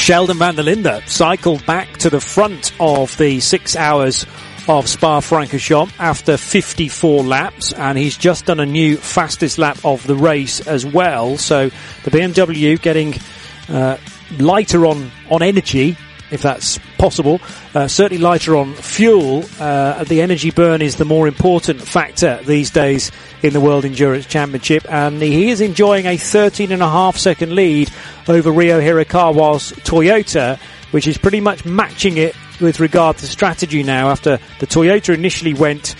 Sheldon van der Linde cycled back to the front of the 6 hours of Spa-Francorchamps after 54 laps, and he's just done a new fastest lap of the race as well. So the BMW getting lighter on energy, if that's possible, certainly lighter on fuel. The energy burn is the more important factor these days in the World Endurance Championship, and he is enjoying a 13.5 second lead over Ryo Hirakawa's Toyota, which is pretty much matching it with regard to strategy now, after the Toyota initially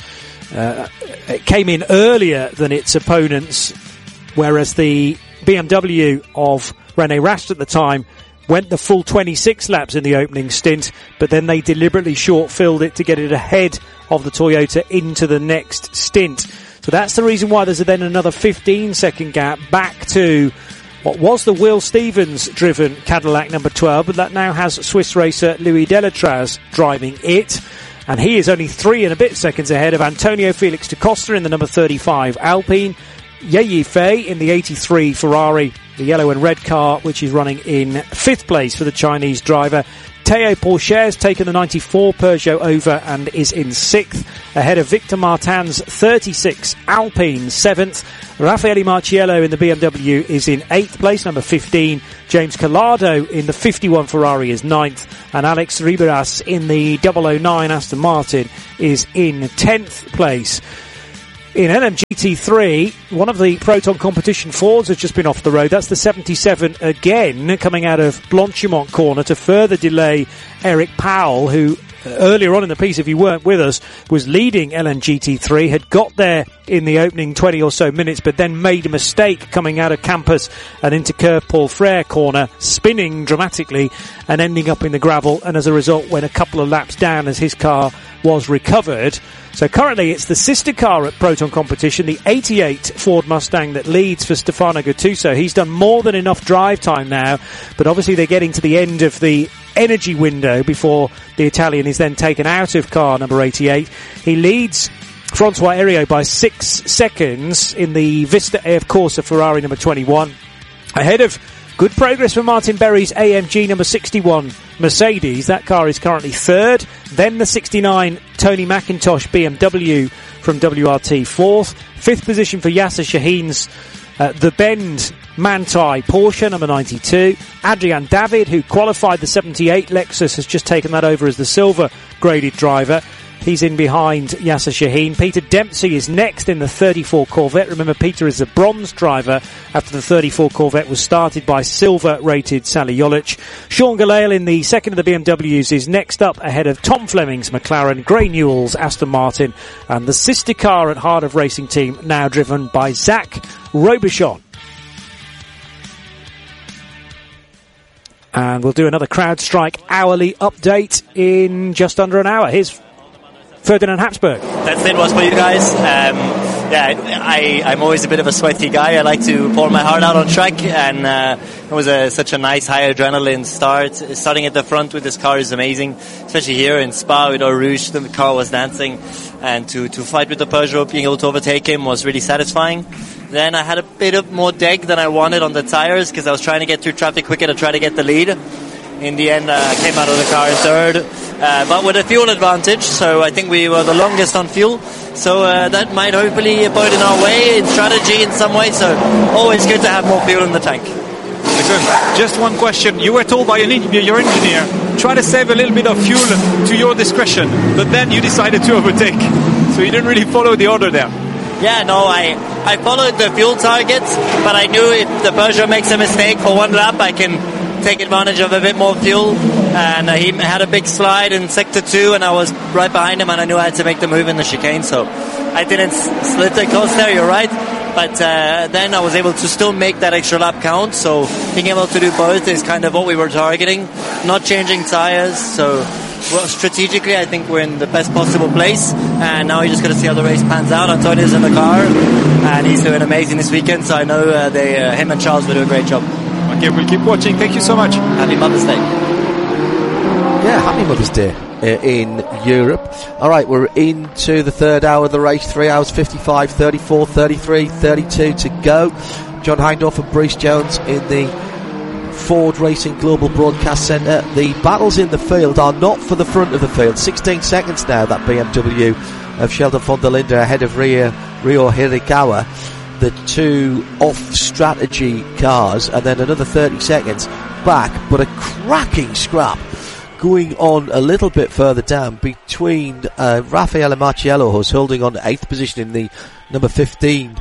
came in earlier than its opponents, whereas the BMW of René Rast at the time went the full 26 laps in the opening stint, but then they deliberately short-filled it to get it ahead of the Toyota into the next stint. So that's the reason why there's then another 15-second gap back to what was the Will Stevens-driven Cadillac number 12, but that now has Swiss racer Louis Delatraz driving it. And he is only 3 and a bit seconds ahead of Antonio Felix da Costa in the number 35 Alpine, Ye Yifei in the 83 Ferrari, the yellow and red car, which is running in 5th place for the Chinese driver. Théo Pourchaire taken the 94 Peugeot over and is in 6th, ahead of Victor Martin's 36 Alpine 7th. Raffaele Marciello in the BMW is in 8th place, number 15. James Calado in the 51 Ferrari is 9th, and Alex Riberas in the 009 Aston Martin is in 10th place. In LMGT3, one of the Proton competition Fords has just been off the road. That's the 77 again, coming out of Blanchimont corner to further delay Eric Powell, who earlier on in the piece, if you weren't with us, was leading LMGT3, had got there in the opening 20 or so minutes, but then made a mistake coming out of campus and into Curve Paul Frere corner, spinning dramatically and ending up in the gravel, and as a result went a couple of laps down as his car was recovered. So currently it's the sister car at Proton competition, the 88 Ford Mustang, that leads for Stefano Gattuso. He's done more than enough drive time now, but obviously they're getting to the end of the energy window before the Italian is then taken out of car number 88. He leads Francois Heriot by 6 seconds in the Vista AF Corsa Ferrari number 21, ahead of good progress for Martin Berry's AMG number 61 Mercedes. That car is currently 3rd. Then the 69 Tony McIntosh BMW from WRT 4th. 5th position for Yasser Shaheen's The Bend Manthey Porsche number 92. Adrian David, who qualified the 78 Lexus, has just taken that over as the silver graded driver. He's in behind Yasser Shaheen. Peter Dempsey is next in the 34 Corvette. Remember, Peter is the bronze driver after the 34 Corvette was started by silver-rated Sally Jolic. Sean Gelael in the second of the BMWs is next up, ahead of Tom Fleming's McLaren, Gray Newell's Aston Martin, and the sister car at Heart of Racing team, now driven by Zach Robichon. And we'll do another CrowdStrike hourly update in just under an hour. Here's Ferdinand Habsburg. That's it, was for you guys. I'm always a bit of a sweaty guy. I like to pour my heart out on track, and it was such a nice high adrenaline start. Starting at the front with this car is amazing, especially here in Spa with Eau Rouge. The car was dancing, and to fight with the Peugeot, being able to overtake him was really satisfying. Then I had a bit of more deg than I wanted on the tires because I was trying to get through traffic quicker to try to get the lead. In the end, I came out of the car in 3rd, but with a fuel advantage, so I think we were the longest on fuel, so that might hopefully point in our way in strategy in some way, so always good to have more fuel in the tank. Listen, just one question. You were told by your engineer, try to save a little bit of fuel to your discretion, but then you decided to overtake, so you didn't really follow the order there. Yeah, no, I followed the fuel targets, but I knew if the Peugeot makes a mistake for one lap, I can take advantage of a bit more fuel, and he had a big slide in sector 2 and I was right behind him, and I knew I had to make the move in the chicane, so I didn't slit the coast there, you're right, but then I was able to still make that extra lap count, so being able to do both is kind of what we were targeting, not changing tires, so strategically I think we're in the best possible place, and now you just got to see how the race pans out. Antonio's in the car and he's doing amazing this weekend, so I know him and Charles will do a great job. Okay, we'll keep watching. Thank you so much. Happy Mother's Day. Yeah, happy Mother's Day in Europe. Alright, we're into the 3rd hour of the race. 3 hours 55, 34, 33, 32 to go. John Hindhaugh and Bruce Jones in the Ford Racing Global Broadcast Centre. The battles in the field are not for the front of the field. 16 seconds now, that BMW of Sheldon von der Linde ahead of Ryo Hirakawa, the two off-strategy cars, and then another 30 seconds back, but a cracking scrap going on a little bit further down between Raffaele Marciello, who's holding on to 8th position in the number 15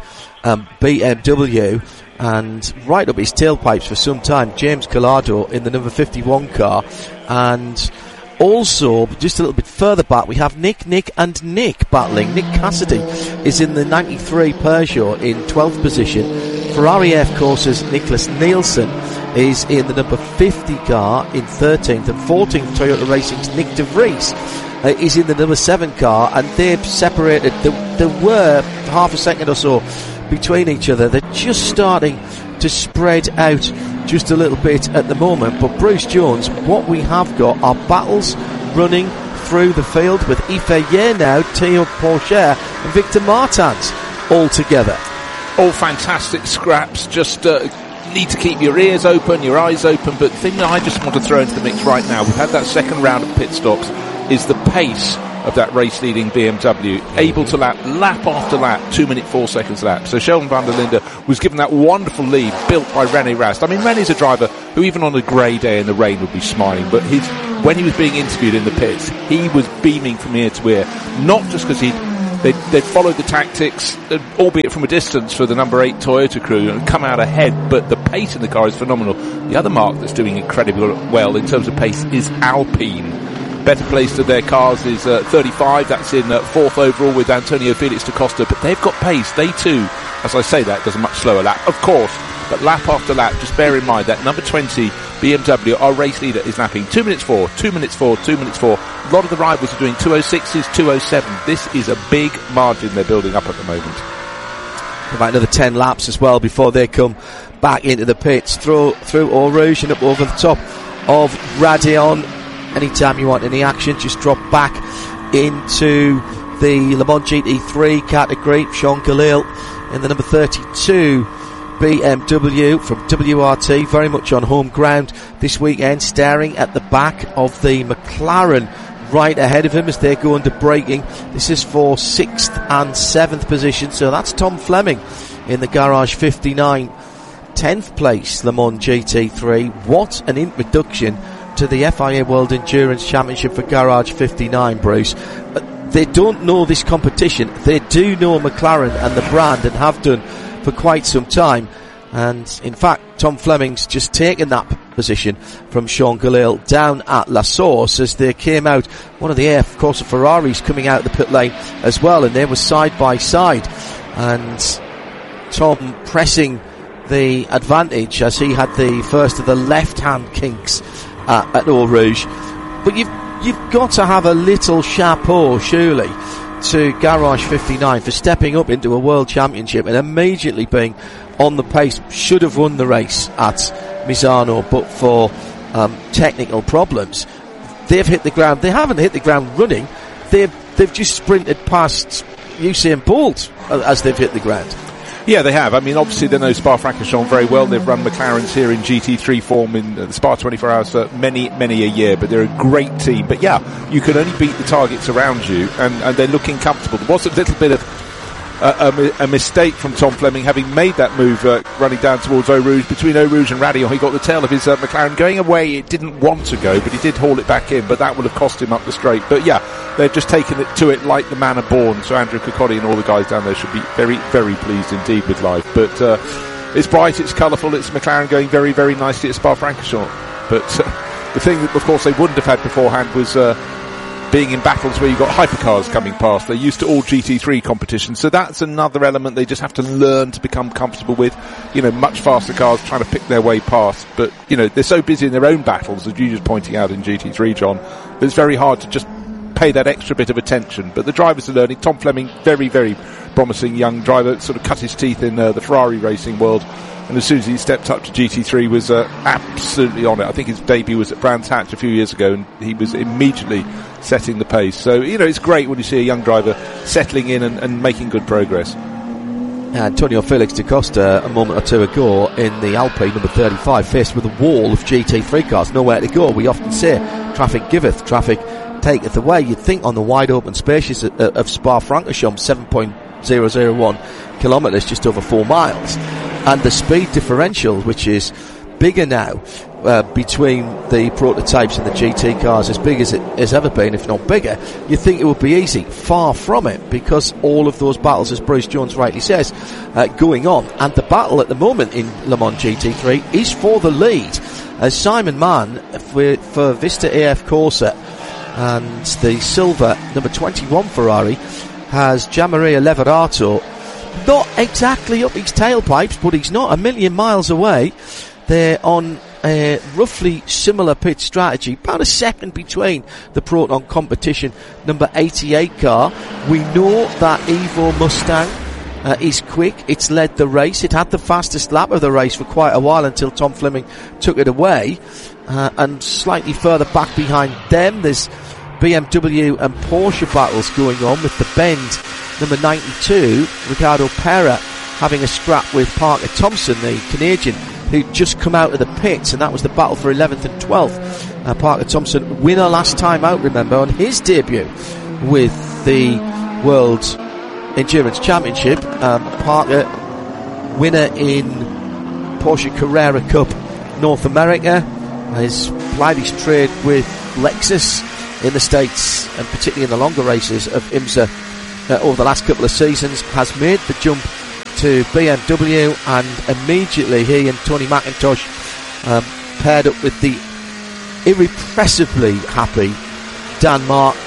BMW, and right up his tailpipes for some time, James Collado in the number 51 car. And also, just a little bit further back, we have Nick battling. Nick Cassidy is in the 93 Peugeot in 12th position. Ferrari F Course's Nicholas Nielsen is in the number 50 car in 13th, and 14th Toyota Racing's Nick De Vries is in the number 7 car, and they've separated. There were half a second or so between each other. They're just starting to spread out just a little bit at the moment. But Bruce Jones, what we have got are battles running through the field with Yves now, Theo Pourchaire and Victor Martins all together. All fantastic scraps. Just need to keep your ears open, your eyes open. But the thing that I just want to throw into the mix right now, we've had that second round of pit stops, is the pace of that race-leading BMW, able to lap after lap, 2 minute 4 seconds lap. So Sheldon van der Linde was given that wonderful lead built by René Rast. I mean, René's a driver who even on a grey day in the rain would be smiling, but when he was being interviewed in the pits, he was beaming from ear to ear, not just because they'd followed the tactics, albeit from a distance, for the number 8 Toyota crew and come out ahead, but the pace in the car is phenomenal. The other mark that's doing incredibly well in terms of pace is Alpine. Better placed of their cars is 35. That's in 4th overall with Antonio Felix da Costa. But they've got pace. They too, as I say that, does a much slower lap, of course. But lap after lap, just bear in mind that number 20 BMW, our race leader, is lapping 2 minutes 4, 2 minutes 4, 2 minutes 4. A lot of the rivals are doing 2:06s, 2:07. This is a big margin they're building up at the moment. About another 10 laps as well before they come back into the pits through Eau Rouge and up over the top of Raidillon. Anytime you want any action, just drop back into the Le Mans GT3 category. Sean Khalil in the number 32 BMW from WRT, very much on home ground this weekend, staring at the back of the McLaren right ahead of him as they go into braking. This is for 6th and 7th position, so that's Tom Fleming in the Garage 59, 10th place Le Mans GT3. What an introduction to the FIA World Endurance Championship for Garage 59, Bruce. They don't know this competition. They do know McLaren and the brand, and have done for quite some time. And in fact, Tom Fleming's just taken that position from Sean Khalil down at La Source as they came out. One of the F Corsa Ferraris coming out of the pit lane as well, and they were side by side. And Tom pressing the advantage as he had the first of the left-hand kinks at Eau Rouge. But you've got to have a little chapeau, surely, to Garage 59 for stepping up into a World Championship and immediately being on the pace. Should have won the race at Misano, but for technical problems. They've hit the ground. They haven't hit the ground running. They've just sprinted past Usain Bolt as they've hit the ground. Yeah, they have. I mean, obviously they know Spa-Francorchamps very well. They've run McLarens here in GT3 form in the Spa 24 Hours for many, many a year, but they're a great team. But yeah, you can only beat the targets around you, and they're looking comfortable. There was a little bit of a mistake from Tom Fleming, having made that move running down towards Eau Rouge. Between Eau Rouge and Raidillon, he got the tail of his McLaren going away. It didn't want to go, but he did haul it back in, but that would have cost him up the straight. But yeah, they've just taken it to it like the manner born, so Andrew Cocotti and all the guys down there should be very, very pleased indeed with life. But it's bright, it's colourful, it's McLaren going very, very nicely at Spa-Francorchamps. But the thing that, of course, they wouldn't have had beforehand was being in battles where you've got hypercars coming past. They're used to all GT3 competitions, so that's another element they just have to learn to become comfortable with. You know, much faster cars trying to pick their way past, but you know, they're so busy in their own battles, as you just pointing out in GT3, John, that it's very hard to just pay that extra bit of attention. But the drivers are learning. Tom Fleming, very, very promising young driver, sort of cut his teeth in the Ferrari racing world, and as soon as he stepped up to GT3 was absolutely on it. I think his debut was at Brands Hatch a few years ago, and he was immediately setting the pace. So, you know, it's great when you see a young driver settling in and making good progress. Antonio Felix da Costa a moment or two ago in the Alpine number 35, faced with a wall of GT3 cars, nowhere to go. We often say traffic giveth, traffic taketh away. You'd think on the wide open spaces of Spa-Francorchamps, 7.001 kilometres, just over 4 miles, and the speed differential, which is bigger now between the prototypes and the GT cars, as big as it has ever been, if not bigger, you'd think it would be easy. Far from it, because all of those battles, as Bruce Jones rightly says, going on. And the battle at the moment in Le Mans GT3 is for the lead, as Simon Mann for Vista AF Corsa and the silver number 21 Ferrari has Gianmaria Leverato not exactly up his tailpipes, but he's not a million miles away. They're on a roughly similar pit strategy, about a second between the Proton competition number 88 car. We know that Evo Mustang is quick. It's led the race. It had the fastest lap of the race for quite a while until Tom Fleming took it away. And slightly further back behind them, there's BMW and Porsche battles going on, with the Bend number 92, Ricardo Pera, having a scrap with Parker Thompson, the Canadian, who'd just come out of the pits, and that was the battle for 11th and 12th. Parker Thompson, winner last time out, remember, on his debut with the World Endurance Championship. Parker, winner in Porsche Carrera Cup North America, has plied his trade with Lexus in the States, and particularly in the longer races of IMSA over the last couple of seasons, has made the jump to BMW, and immediately he and Tony McIntosh paired up with the irrepressibly happy Dan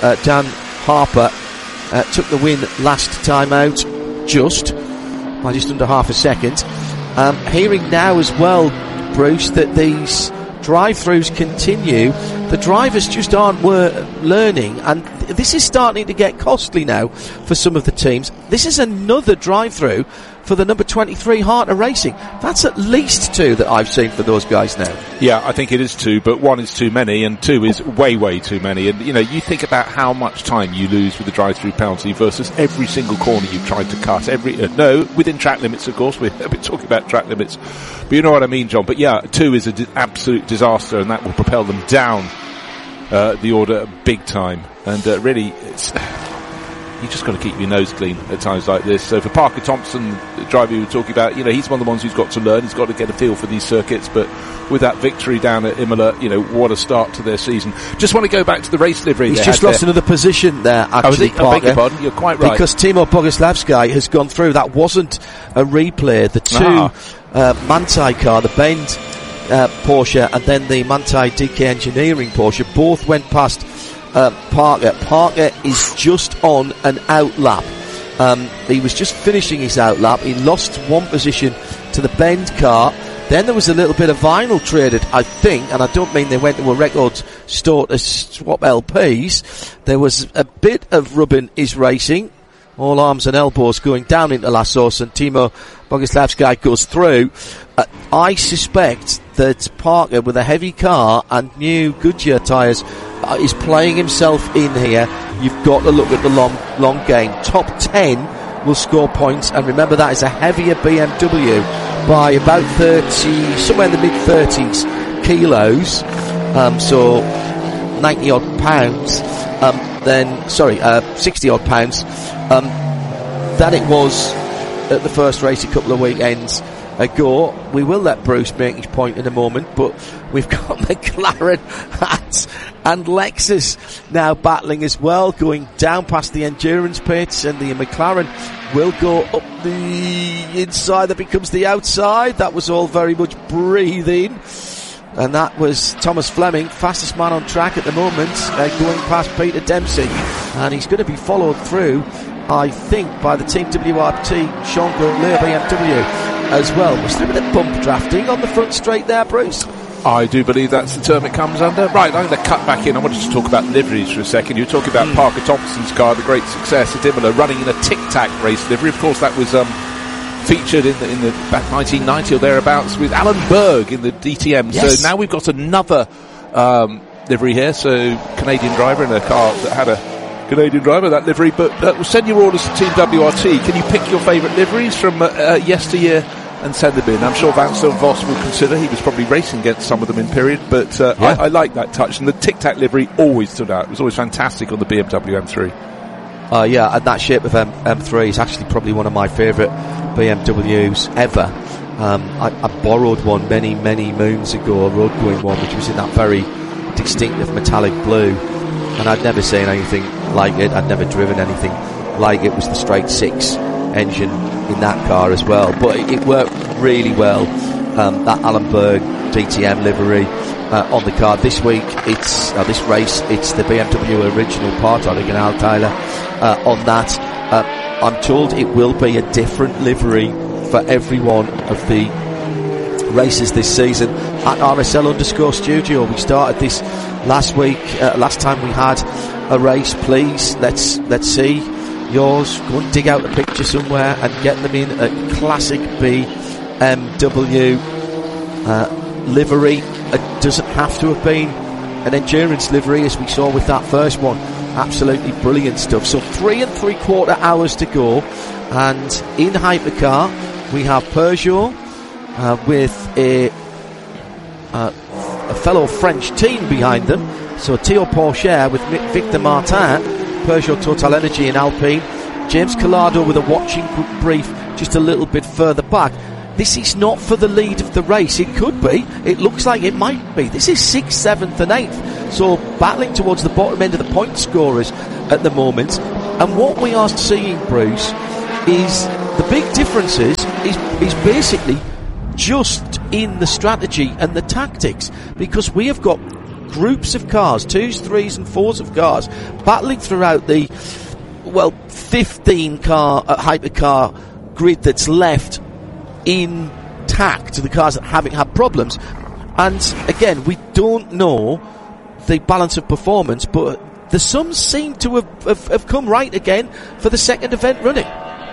Harper, took the win last time out just under half a second. Hearing now as well, Bruce, that these drive-throughs continue, the drivers just aren't learning, and this is starting to get costly now for some of the teams. This is another drive-through for the number 23 Harter Racing. That's at least 2 that I've seen for those guys now. Yeah, I think it is 2, but 1 is too many and 2 is way, way too many. And, you know, you think about how much time you lose with the drive-through penalty versus every single corner you've tried to cut. No, within track limits, of course. We're talking about track limits. But you know what I mean, John. But yeah, 2 is an absolute disaster, and that will propel them down the order big time. And really, it's... you just got to keep your nose clean at times like this. So for Parker Thompson, the driver you were talking about, you know, he's one of the ones who's got to learn. He's got to get a feel for these circuits. But with that victory down at Imola, you know, what a start to their season. Just want to go back to the race livery. He's just lost another position there, actually, Parker. I beg your pardon, you're quite right. Because Timo Boguslavsky has gone through. That wasn't a replay. The 2 Manthey car, the Bend Porsche and then the Manthey DK Engineering Porsche, both went past Parker. Parker is just on an out lap. He was just finishing his out lap. He lost 1 position to the Bend car. Then there was a little bit of vinyl traded, I think, and I don't mean they went to a record store to swap LPs. There was a bit of rubbing his racing. All arms and elbows going down into La Source, and Timo Boguslavsky goes through. I suspect that Parker, with a heavy car and new Goodyear tyres, is playing himself in here. You've got to look at the long game. Top 10 will score points, and remember that is a heavier BMW by about 30, somewhere in the mid-30s kilos, so 90 odd pounds. 60 odd pounds than it was at the first race a couple of weekends ago. We will let Bruce make his point in a moment, but we've got McLaren and Lexus now battling as well, going down past the endurance pits, and the McLaren will go up the inside that becomes the outside. That was all very much breathing. And that was Thomas Fleming, fastest man on track at the moment, going past Peter Dempsey. And he's going to be followed through, I think, by the Team WRT Sean Goodlear BMW as well. Was there a bit of bump drafting on the front straight there, Bruce? I do believe that's the term it comes under. Right, I'm going to cut back in. I wanted to talk about liveries for a second. You were talking about Parker Thompson's car, the great success at Imola, running in a tic-tac race livery. Of course, that was featured in the back 1990 or thereabouts with Alan Berg in the DTM. Yes. So now we've got another livery here. So Canadian driver in a car that had a Canadian driver, that livery. But we'll send your orders to Team WRT. Can you pick your favourite liveries from yesteryear and send them in? I'm sure Vincent Voss will consider. He was probably racing against some of them in period, but I like that touch. And the Tic Tac livery always stood out. It was always fantastic on the BMW M3. Yeah, and that shape of M3 is actually probably one of my favourite BMWs ever. I borrowed one many moons ago, a road-going one, which was in that very distinctive metallic blue, and I'd never seen anything like it. I'd never driven anything like it. It was the straight six engine in that car as well, but it worked really well. That Alan Berg DTM livery on the car this week. It's this race. It's the BMW original part on Al Tyler on that. I'm told it will be a different livery for every one of the races this season at RSL_studio. We started this last week. Last time we had a race. Please let's see yours. Go and dig out a picture somewhere and get them in a classic BMW livery. It doesn't have to have been an endurance livery, as we saw with that first one. Absolutely brilliant stuff. So 3 3/4 hours to go, and in Hypercar we have Peugeot with a fellow French team behind them. So Théo Pourchaire with Victor Martin, Peugeot Total Energy and Alpine. James Collado with a watching brief just a little bit further back. This is not for the lead of the race. It could be. It looks like it might be. This is 6th, 7th and 8th. So battling towards the bottom end of the point scorers at the moment. And what we are seeing, Bruce, is the big differences is basically just in the strategy and the tactics. Because we have got groups of cars, 2s, 3s and 4s of cars, battling throughout the, 15 car hypercar grid that's left intact, to the cars that haven't had problems. And again, we don't know the balance of performance, but the sums seem to have come right again for the second event running.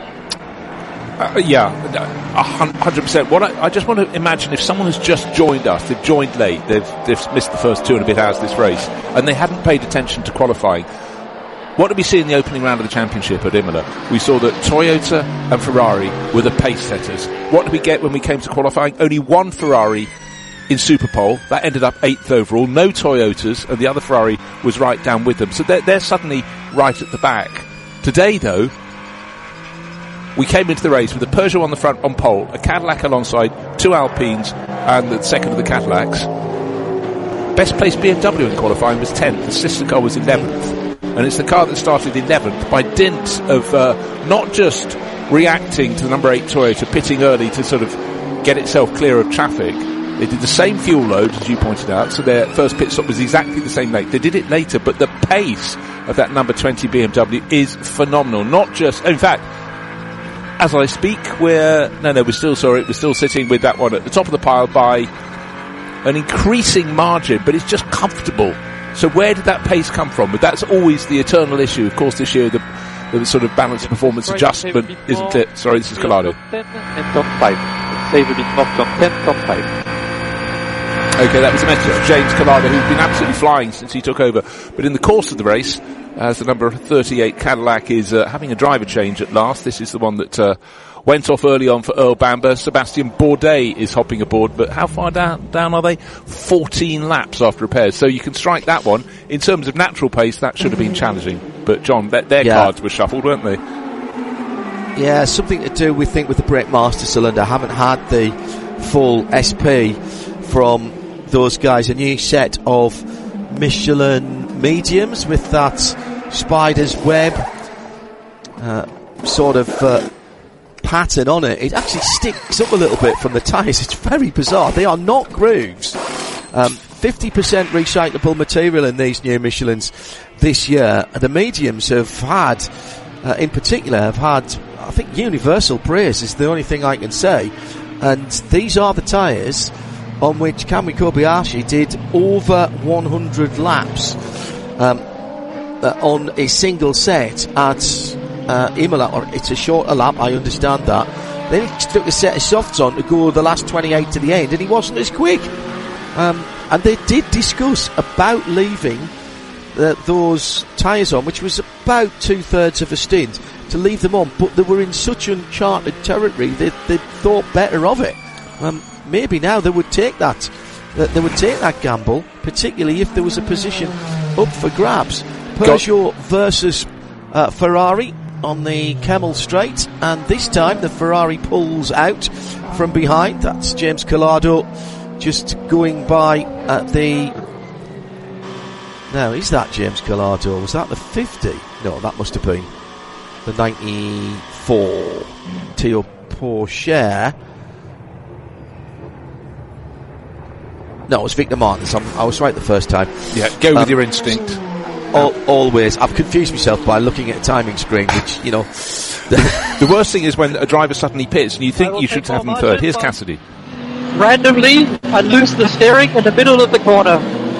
100%. What I just want to imagine, if someone has just joined us, they've joined late, they've missed the first 2 and a bit hours of this race, and they hadn't paid attention to qualifying. What did we see in the opening round of the championship at Imola? We saw that Toyota and Ferrari were the pace setters. What did we get when we came to qualifying? Only one Ferrari in Superpole. That ended up 8th overall. No Toyotas, and the other Ferrari was right down with them. So they're suddenly right at the back. Today, though, we came into the race with a Peugeot on the front on pole, a Cadillac alongside, 2 Alpines, and the second of the Cadillacs. Best placed BMW in qualifying was 10th. The sister car was 11th. And it's the car that started 11th by dint of not just reacting to the number 8 Toyota, pitting early to sort of get itself clear of traffic. They did the same fuel load, as you pointed out, so their first pit stop was exactly the same length. They did it later, but the pace of that number 20 BMW is phenomenal. Not just, in fact, as I speak, we're still sitting with that one at the top of the pile by an increasing margin, but it's just comfortable. So where did that pace come from? But that's always the eternal issue. Of course, this year the sort of balance of performance adjustment isn't it? Sorry, this is Collado. 10 and top 5. Save a bit more from 10, top 5. Okay, that was a message from James Collado, who's been absolutely flying since he took over. But in the course of the race, as the number 38 Cadillac is having a driver change at last, this is the one that went off early on for Earl Bamber. Sebastian Bourdais is hopping aboard, but how far down are they? 14 laps after repairs. So you can strike that one. In terms of natural pace, that should have been challenging. But John, their cards were shuffled, weren't they? Yeah, something to do, we think, with the brake master cylinder. Haven't had the full SP from those guys. A new set of Michelin mediums with that spider's web pattern on it. It actually sticks up a little bit from the tyres. It's very bizarre. They are not grooves. 50% recyclable material in these new Michelins this year. The mediums have had, in particular, I think, universal praise is the only thing I can say. And these are the tyres on which Kamui Kobayashi did over 100 laps on a single set at Imola. Or it's a shorter lap, I understand that. Then he took a set of softs on to go the last 28 to the end, and he wasn't as quick. And they did discuss about leaving those tyres on, which was about 2/3 of a stint, to leave them on, but they were in such uncharted territory, they thought better of it. Maybe now they would take that. They would take that gamble, particularly if there was a position up for grabs. Peugeot versus Ferrari on the Kemmel Straight, and this time the Ferrari pulls out from behind. That's James Calado just going by the... Now, is that James Calado? Was that the 50? No, that must have been the 94 Théo Pourchaire. No, it was Victor Martins. I was right the first time. Yeah, go with your instinct. Always. I've confused myself by looking at a timing screen, which, you know... The worst thing is when a driver suddenly pits and you think you should have him third. Here's Cassidy. Randomly, I lose the steering in the middle of the corner.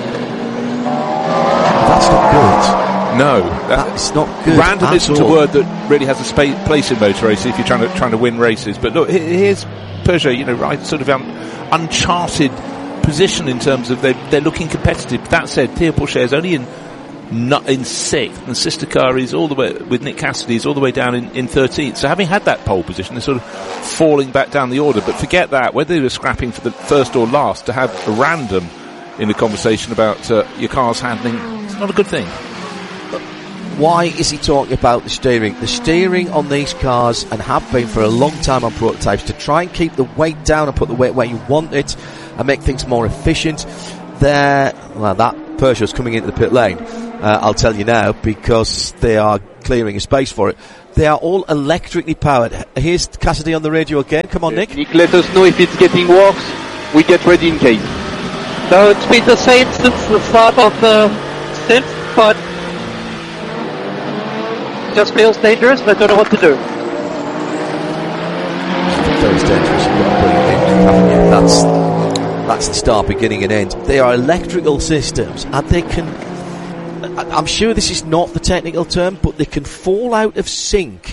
That's not good. No. That's not good. Random isn't a word that really has a place in motor racing if you're trying to win races. But look, here's Peugeot, you know, right, sort of uncharted position in terms of they're looking competitive. That said, Théo Pourchaire is only in sixth, and sister car is all the way with Nick Cassidy is all the way down in 13th. So having had that pole position, they're sort of falling back down the order. But forget that, whether they were scrapping for the first or last, to have a random in the conversation about your car's handling, it's not a good thing. Why is he talking about the steering? The steering on these cars, and have been for a long time on prototypes, to try and keep the weight down and put the weight where you want it and make things more efficient. That Peugeot's coming into the pit lane, I'll tell you now, because they are clearing a space for it. They are all electrically powered. Here's Cassidy on the radio again. Come on, Nick. Nick, let us know if it's getting worse. We get ready in case. No, it's been the same since the start of the stint, but it just feels dangerous and I don't know what to do. Very dangerous. You've got to bring it in, haven't you? That's the start, beginning and end. They are electrical systems, and they can... I'm sure this is not the technical term, but they can fall out of sync.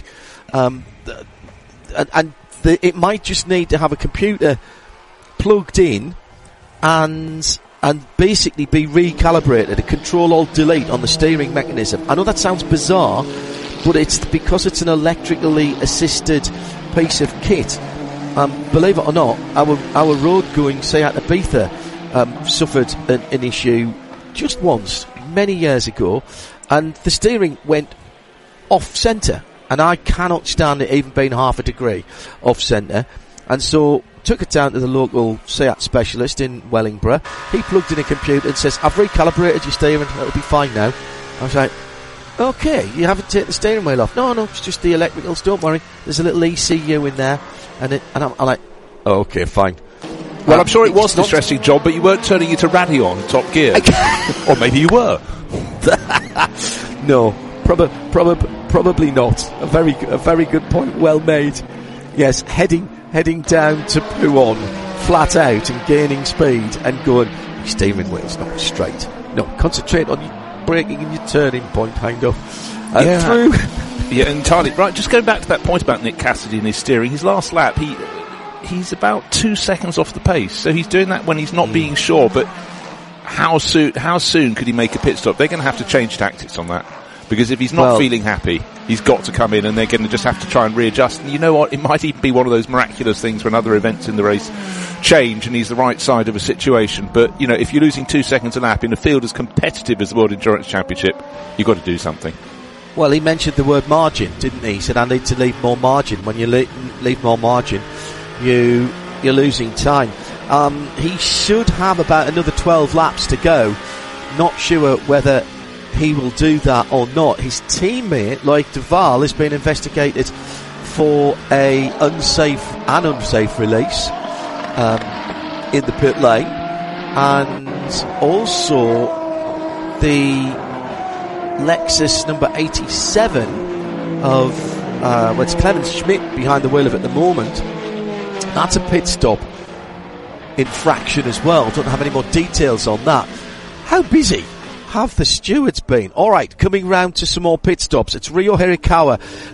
It might just need to have a computer plugged in and basically be recalibrated, a Control-Alt-Delete on the steering mechanism. I know that sounds bizarre, but it's because it's an electrically assisted piece of kit. Believe it or not, our road-going Seat Ibiza suffered an issue just once, many years ago, and the steering went off-centre, and I cannot stand it even being half a degree off-centre, and so took it down to the local Seat specialist in Wellingborough. He plugged in a computer and says, I've recalibrated your steering, it'll be fine now. I was like, okay, you haven't taken the steering wheel off. No, it's just the electricals, don't worry, there's a little ECU in there. And I'm like, oh, okay, fine. Well, I'm sure it was a distressing job, but you weren't turning it to Radeon top gear. Or maybe you were. No, probably not. A very good point, well made. Yes, heading down to Pouhon, flat out and gaining speed and going, your steering wheel's not straight. No, concentrate on your braking and your turning point, Heindo. Through... Yeah, entirely right. Just going back to that point about Nick Cassidy and his steering, his last lap, he's about 2 seconds off the pace. So he's doing that when he's not being sure. But how soon could he make a pit stop? They're going to have to change tactics on that, because if he's not feeling happy, he's got to come in, and they're going to just have to try and readjust. And you know what? It might even be one of those miraculous things when other events in the race change and he's the right side of a situation. But you know, if you're losing 2 seconds a lap in a field as competitive as the World Endurance Championship, you've got to do something. Well, he mentioned the word margin, didn't he? He said, I need to leave more margin. When you leave more margin, you're losing time. He should have about another 12 laps to go. Not sure whether he will do that or not. His teammate, Loic Duval, has been investigated for an unsafe release in the pit lane. And also the Lexus number 87 of it's Clemens Schmidt behind the wheel of it at the moment. That's a pit stop infraction as well. Don't have any more details on that. How busy have the stewards been? Alright, coming round to some more pit stops. It's Ryo Hirakawa.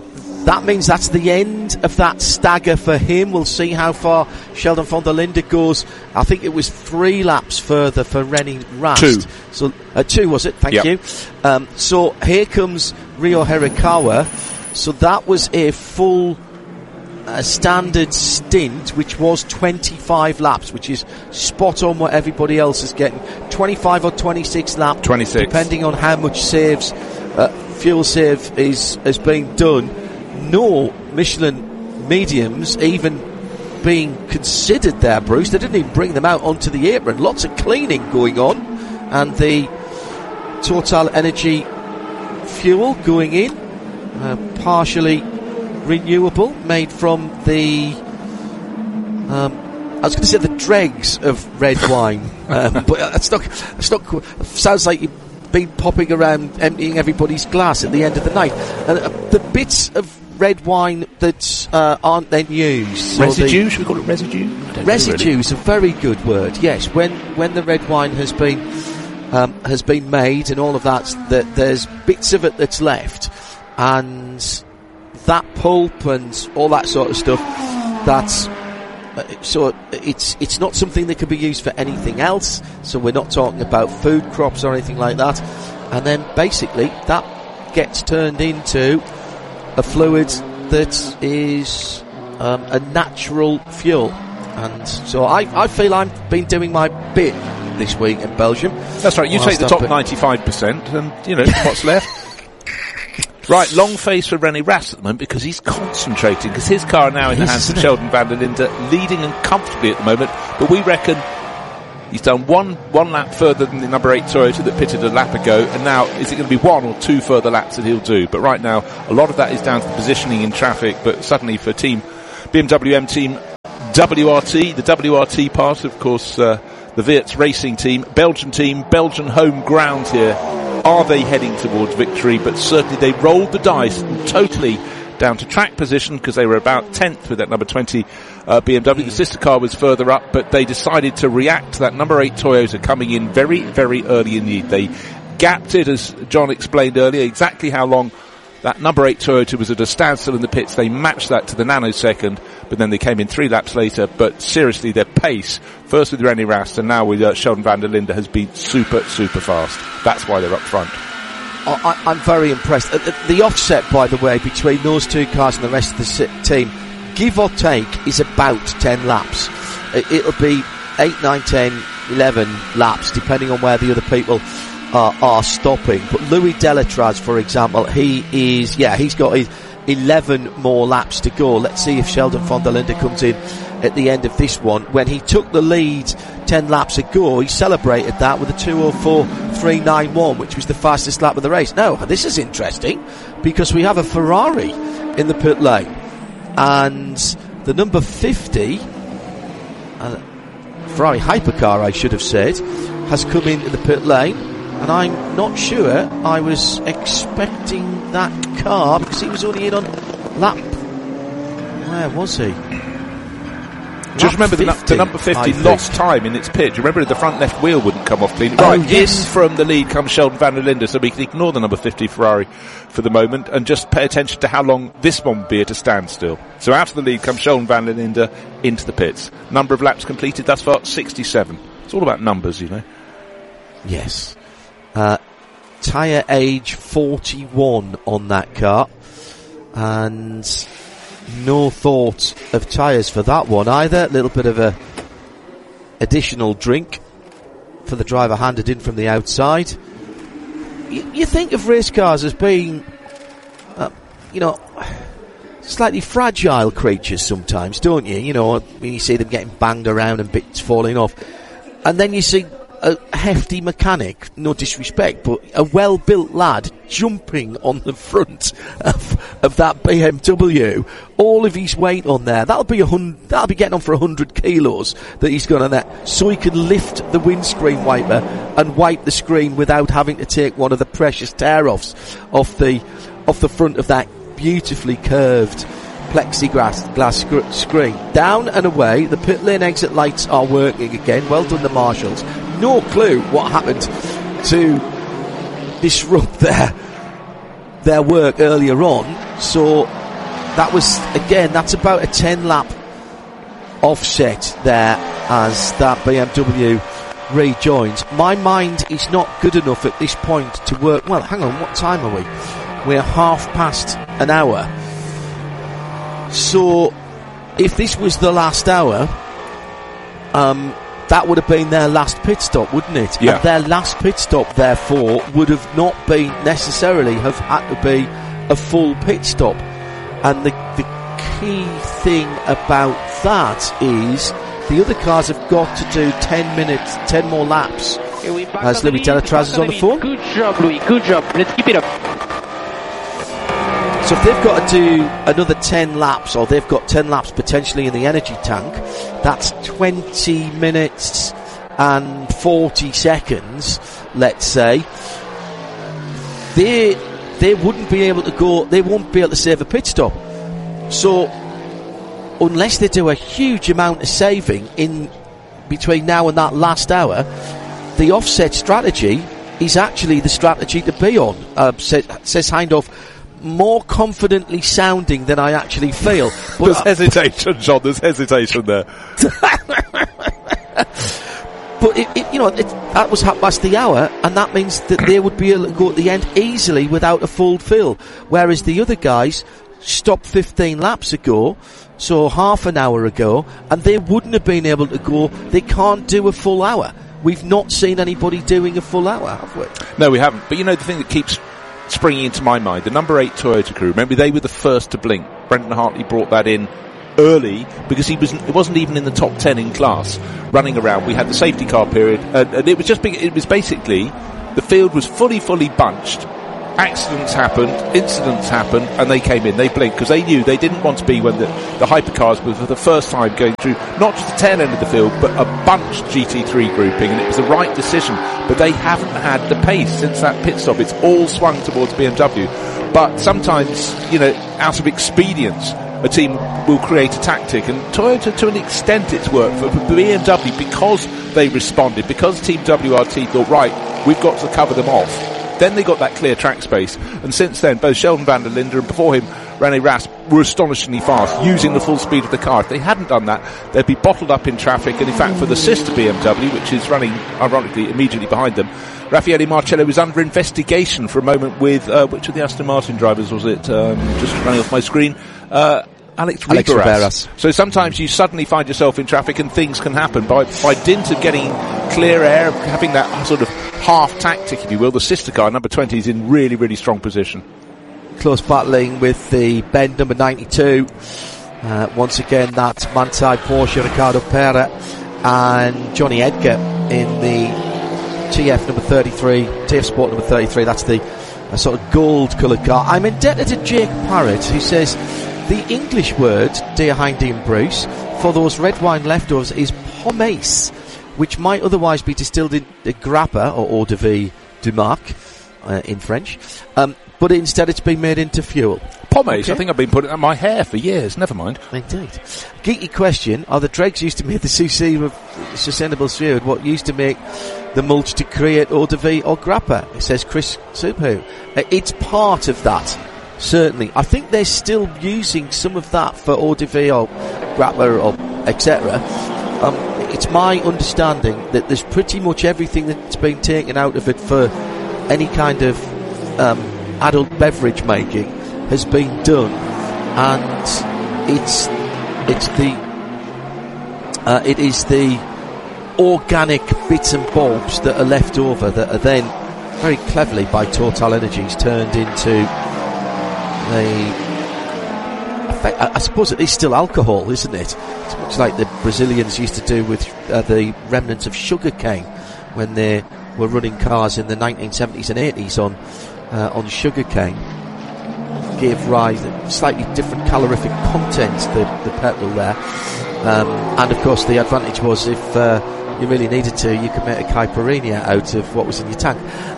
that means that's the end of that stagger for him. We'll see how far Sheldon van der Linde goes. I think it was 3 laps further for René Rast. 2. So 2 was it? Thank you. So here comes Ryo Hirakawa. So that was a full standard stint, which was 25 laps, which is spot on what everybody else is getting. 25 or 26 laps, 26, depending on how much fuel save has been done. No Michelin mediums even being considered there, Bruce. They didn't even bring them out onto the apron. Lots of cleaning going on, and the Total Energy fuel going in, partially renewable, made from the I was going to say the dregs of red wine, but that's not sounds like you've been popping around emptying everybody's glass at the end of the night. The bits of red wine that aren't then used, residue, should we call it residue? Residue is a very good word. Yes, when the red wine has been made and all of that, there's bits of it that's left, and that pulp and all that sort of stuff, that's so it's not something that can be used for anything else. So we're not talking about food crops or anything like that. And then basically that gets turned into a fluid that is a natural fuel. And so I feel I've been doing my bit this week in Belgium. That's right, you take the top 95% and, you know, what's left. Right, long face for René Rast at the moment because he's concentrating, because his car now in the hands of Sheldon van der Linde, leading and comfortably at the moment, but we reckon he's done one lap further than the number 8 Toyota that pitted a lap ago, and now is it going to be 1 or 2 further laps that he'll do? But right now, a lot of that is down to the positioning in traffic, but suddenly for BMW M Team WRT, the WRT part, of course, the Weerts racing team, Belgian home ground here. Are they heading towards victory? But certainly they rolled the dice totally down to track position because they were about 10th with that number 20 BMW. The sister car was further up, but they decided to react to that number 8 Toyota coming in very, very early in the lead. They gapped it, as John explained earlier, exactly how long that number 8 Toyota was at a standstill in the pits. They matched that to the nanosecond, but then they came in 3 laps later. But seriously, their pace, first with René Rast and now with Sheldon van der Linde, has been super, super fast. That's why they're up front. I'm very impressed. The offset, by the way, between those 2 cars and the rest of the team, give or take, is about 10 laps. It'll be 8, 9, 10, 11 laps, depending on where the other people are stopping. But Louis Delatraz, for example, he's got 11 more laps to go. Let's see if Sheldon van der Linde comes in at the end of this one. When he took the lead 10 laps ago, he celebrated that with a 2:04.391, which was the fastest lap of the race. Now, this is interesting because we have a Ferrari in the pit lane, and the number 50 Ferrari hypercar, I should have said, has come into the pit lane. And I'm not sure I was expecting that car because he was only in on lap. Where was he? Just remember the number 50 lost time in its pitch. Remember the front left wheel wouldn't come off clean. Right, yes. In from the lead comes Sheldon van der Linde, so we can ignore the number 50 Ferrari for the moment and just pay attention to how long this one will be at a standstill. So out of the lead comes Sheldon van der Linde into the pits. Number of laps completed thus far, 67. It's all about numbers, you know. Yes. Tyre age 41 on that car, and no thought of tyres for that one either. A little bit of a additional drink for the driver handed in from the outside. You think of race cars as being, slightly fragile creatures sometimes, don't you? You know, when you see them getting banged around and bits falling off, and then you see a hefty mechanic, no disrespect, but a well-built lad jumping on the front of that BMW, all of his weight on there. That'll be getting on for 100 kilos that he's got on that, so he can lift the windscreen wiper and wipe the screen without having to take one of the precious tear-offs off the front of that beautifully curved plexiglass screen. Down and away, the pit lane exit lights are working again. Well done, the marshals. No clue what happened to disrupt their work earlier on, so that's about a 10 lap offset there as that BMW rejoins. My mind is not good enough at this point to work. Well, hang on, what time are we? We're half past an hour. So if this was the last hour, that would have been their last pit stop, wouldn't it? Yeah. And their last pit stop, therefore, would have not been necessarily have had to be a full pit stop. And the key thing about that is the other cars have got to do 10 more laps. As Louis Delatraz is on the phone. Good job, Louis. Good job. Let's keep it up. So if they've got to do another 10 laps, or they've got 10 laps potentially in the energy tank, that's 20 minutes and 40 seconds, let's say. They wouldn't be able to go, they won't be able to save a pit stop. So unless they do a huge amount of saving in between now and that last hour, the offset strategy is actually the strategy to be on, says Hindhaugh, more confidently sounding than I actually feel. There's hesitation, John. There's hesitation there. But that was half past the hour, and that means that they would be able to go at the end easily without a full fill, whereas the other guys stopped 15 laps ago, so half an hour ago, and they wouldn't have been able to go. They can't do a full hour. We've not seen anybody doing a full hour, have we? No, we haven't. But the thing that keeps springing into my mind, the number 8 Toyota crew, remember they were the first to blink. Brendan Hartley brought that in early because it wasn't even in the top 10 in class running around. We had the safety car period, and it was basically the field was fully bunched. Accidents happened, incidents happened, and they came in, they blinked, because they knew they didn't want to be when the hypercars were for the first time going through not just the tail end of the field, but a bunched GT3 grouping, and it was the right decision. But they haven't had the pace since that pit stop. It's all swung towards BMW. But sometimes, out of expedience, a team will create a tactic, and Toyota, to an extent, it's worked for BMW because they responded, because Team WRT thought, right, we've got to cover them off. Then they got that clear track space, and since then, both Sheldon van der Linde and before him, René Rast, were astonishingly fast, using the full speed of the car. If they hadn't done that, they'd be bottled up in traffic, and in fact, for the sister BMW, which is running, ironically, immediately behind them, Raffaele Marcello was under investigation for a moment with, which of the Aston Martin drivers was it? Just running off my screen. Alex Riberas. So sometimes you suddenly find yourself in traffic and things can happen. By dint of getting clear air, having that sort of half tactic, if you will, the sister car, number 20, is in really, really strong position. Close battling with the bend number 92. Once again, that's Manthey, Porsche, Ricardo Pera and Johnny Edgar in the TF number 33, TF Sport number 33. That's the sort of gold coloured car. I'm indebted to Jake Parrott, who says the English word, dear Hindy and Bruce, for those red wine leftovers is pomace, which might otherwise be distilled in grappa or eau de vie du marc in French, but instead it's been made into fuel. Pomace, okay. I think I've been putting it on my hair for years, never mind. Indeed. Geeky question, are the dregs used to make the sustainable sphere what used to make the mulch to create eau de vie or grappa? It says Chris Subhu. It's part of that. Certainly. I think they're still using some of that for eau de vie or grappa or etc. It's my understanding that there's pretty much everything that's been taken out of it for any kind of adult beverage making has been done, and it is the organic bits and bobs that are left over that are then very cleverly by Total Energies turned into I suppose it is still alcohol, isn't it? It's much like the Brazilians used to do with the remnants of sugar cane when they were running cars in the 1970s and 80s on sugar cane. Gave rise to slightly different calorific content, the petrol there. And of course the advantage was if you really needed to, you could make a caipirinha out of what was in your tank.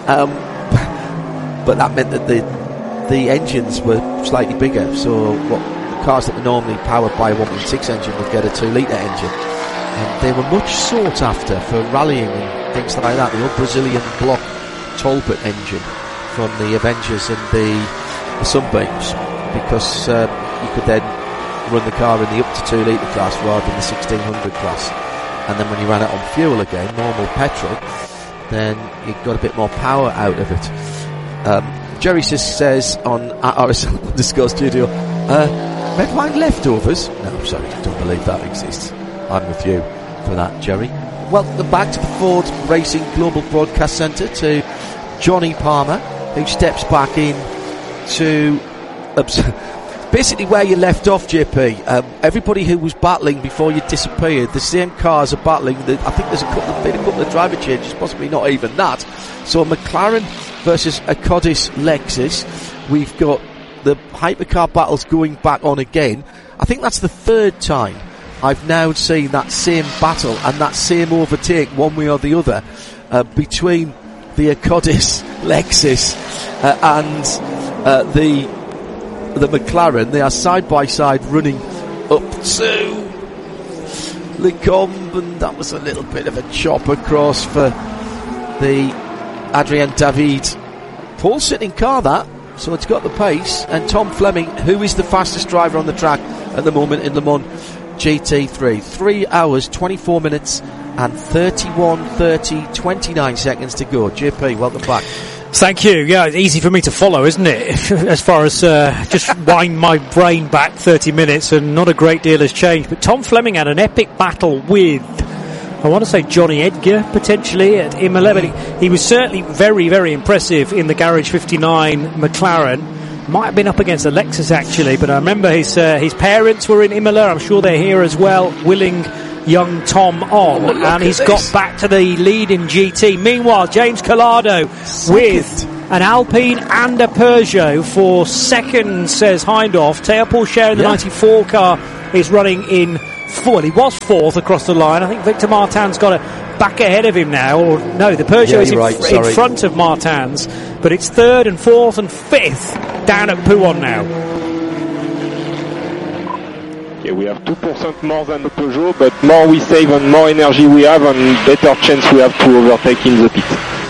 But that meant that the engines were slightly bigger, so the cars that were normally powered by a 1.6 engine would get a 2-litre engine. And they were much sought after for rallying and things like that. The old Brazilian block Talbot engine from the Avengers and the Sunbeams, because you could then run the car in the up to 2 litre class rather than the 1600 class. And then when you ran it on fuel again, normal petrol, then you got a bit more power out of it. Jerry says on RSL Studio, red wine leftovers? No, I'm sorry, I don't believe that exists. I'm with you for that, Jerry. Welcome back to the Ford Racing Global Broadcast Centre to Johnny Palmer, who steps back in to basically where you left off, JP. Everybody who was battling before you disappeared, the same cars are battling. I think there's been a couple of driver changes, possibly not even that. So McLaren versus a Codis Lexus. We've got the hypercar battles going back on again. I think that's the third time I've now seen that same battle and that same overtake, one way or the other, between the Codis Lexus and the McLaren. They are side by side running up to Lecombe, and that was a little bit of a chop across for the Adrien David pole sitting car, that. So it's got the pace, and Tom Fleming, who is the fastest driver on the track at the moment in Le Mans GT3. 3 hours, 24 minutes and 29 seconds to go. JP, welcome back. Thank you. Yeah, it's easy for me to follow, isn't it? As far as just wind my brain back 30 minutes, and not a great deal has changed. But Tom Fleming had an epic battle with, I want to say, Johnny Edgar, potentially, at Imola. But he was certainly very, very impressive in the Garage 59 McLaren. Might have been up against a Lexus, actually, but I remember his parents were in Imola. I'm sure they're here as well, willing young Tom on, and he's got back to the lead in GT. Meanwhile, James Collado with an Alpine and a Peugeot for second, says Hindhoff. Théo Pourchaire in the 94 car is running in fourth. He was fourth across the line. I think Victor Martin's got it back ahead of him now. Or no, the Peugeot is in front of Martin's, but it's third and fourth and fifth down at Pouhon now. Okay, we have 2% more than the Peugeot, but more we save and more energy we have, and better chance we have to overtake in the pit.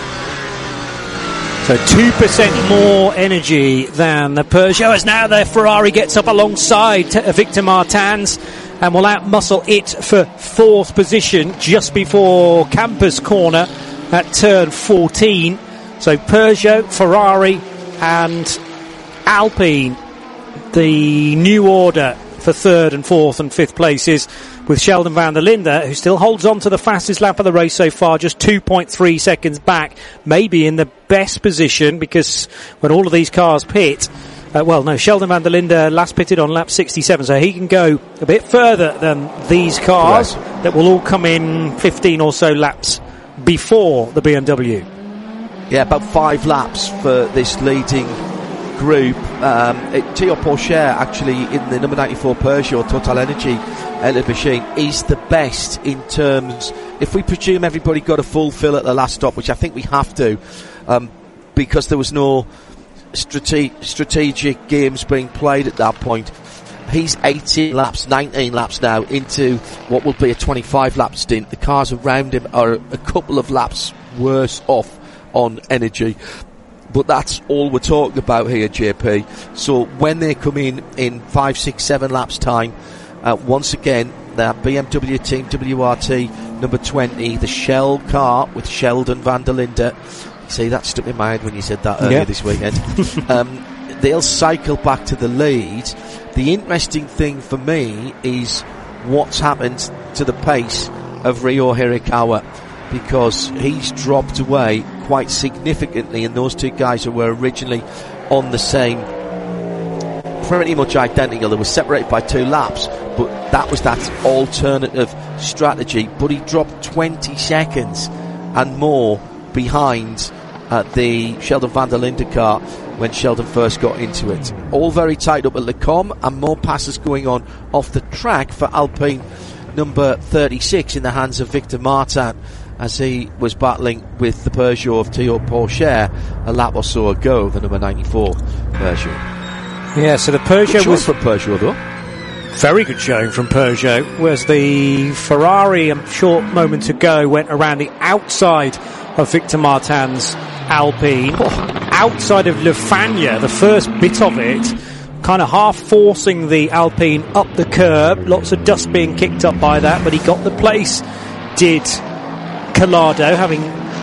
So 2% more energy than the Peugeot, as now the Ferrari gets up alongside Victor Martins and will outmuscle it for fourth position just before Campus Corner at turn 14. So Peugeot, Ferrari and Alpine, the new order for third and fourth and fifth places, with Sheldon van der Linde, who still holds on to the fastest lap of the race so far, just 2.3 seconds back, maybe in the best position, because when all of these cars pit, Sheldon van der Linde last pitted on lap 67, so he can go a bit further than these cars that will all come in 15 or so laps before the BMW. Yeah, about 5 laps for this leading group. Théo Pourchaire, actually, in the number 94 Peugeot Total Energy machine, is the best in terms, if we presume everybody got a full fill at the last stop, which I think we have to, because there was no strategic games being played at that point. He's 19 laps now into what will be a 25 lap stint. The cars around him are a couple of laps worse off on energy. But that's all we're talking about here, JP. So when they come in 5, 6, 7 laps time, once again, that BMW team WRT number 20, the Shell car with Sheldon van der Linde. See, that stuck in my head when you said that earlier this weekend. They'll cycle back to the lead. The interesting thing for me is what's happened to the pace of Ryo Hirakawa, because he's dropped away quite significantly, and those two guys who were originally on the same, pretty much identical, they were separated by 2 laps, but that was that alternative strategy. But he dropped 20 seconds and more behind the Sheldon van der Linde car when Sheldon first got into it. All very tight up at Lecombe, and more passes going on off the track for Alpine number 36 in the hands of Victor Martin, as he was battling with the Peugeot of Théo Pourchaire a lap or so ago, the number 94 Peugeot. Yeah, so the Peugeot was from Peugeot, though. Very good showing from Peugeot, whereas the Ferrari, a short moment ago, went around the outside of Victor Martin's Alpine, outside of Le Fagna, the first bit of it. kind of half forcing the Alpine up the curb. Lots of dust being kicked up by that, but he got the place, did Collado, having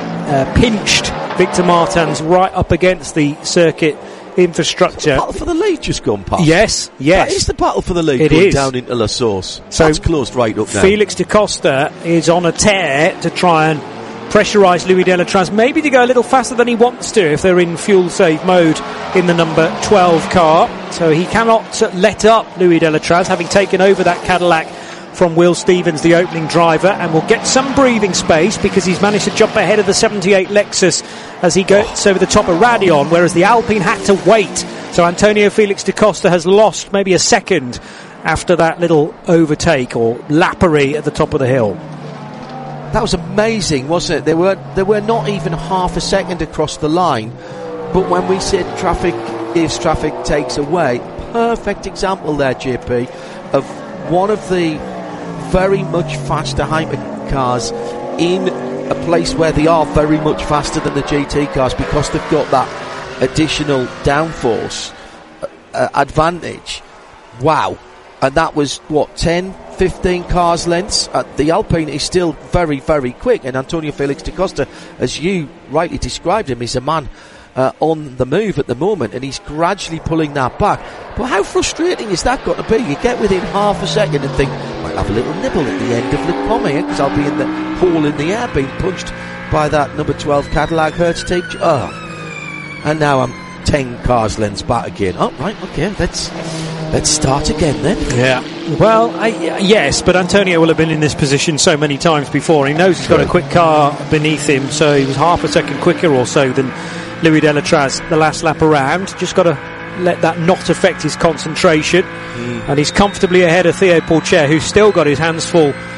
pinched Victor Martins right up against the circuit infrastructure. The battle for the lead just gone past. Yes. That is the battle for the lead going down into La Source. So that's closed right up now. Felix da Costa is on a tear to try and pressurise Louis Delatraz, maybe to go a little faster than he wants to if they're in fuel save mode in the number 12 car. So he cannot let up Louis Delatraz, having taken over that Cadillac from Will Stevens, the opening driver, and will get some breathing space because he's managed to jump ahead of the 78 Lexus as he goes over the top of Radeon, whereas the Alpine had to wait. So Antonio Felix da Costa has lost maybe a second after that little overtake or lappery at the top of the hill. That was amazing, wasn't it? They were not even half a second across the line, but when we said traffic gives, traffic takes away, perfect example there, JP, of one of the very much faster hypercars in a place where they are very much faster than the GT cars because they've got that additional downforce advantage. Wow. And that was, 10, 15 cars lengths? The Alpine is still very, very quick, and Antonio Felix da Costa, as you rightly described him, is a man on the move at the moment, and he's gradually pulling that back. But how frustrating is that got to be? You get within half a second and think, might have a little nibble at the end of Le Comme here, because I'll be in the hole in the air being punched by that number 12 Cadillac Hertz tape. And now I'm 10 cars lengths back again. Oh, right, okay, let's start again then. Yeah. Well, yes, but Antonio will have been in this position so many times before. He knows he's got a quick car beneath him, so he was half a second quicker or so than Louis Delatraz the last lap around. Just got to let that not affect his concentration. And he's comfortably ahead of Theo Pourchaire, who's still got his hands full